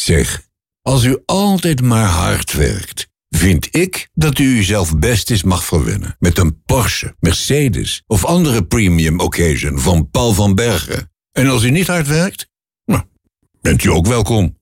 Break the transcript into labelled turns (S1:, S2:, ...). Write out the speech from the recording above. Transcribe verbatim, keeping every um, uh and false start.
S1: Zeg, als u altijd maar hard werkt, vind ik dat u uzelf best eens mag verwennen met een Porsche, Mercedes of andere premium occasion van Paul van Bergen. En als u niet hard werkt, nou, bent u ook welkom.